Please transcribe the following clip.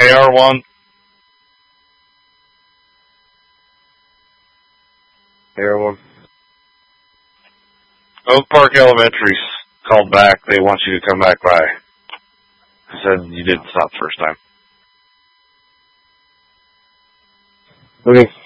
AR1. AR1. Oak Park Elementary's called back. They want you to come back by. I said you didn't stop the first time. Okay.